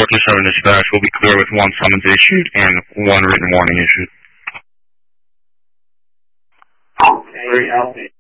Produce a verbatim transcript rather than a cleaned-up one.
Brooklyn seven Dispatch will be clear with one summons issued and one written warning issued. Very healthy.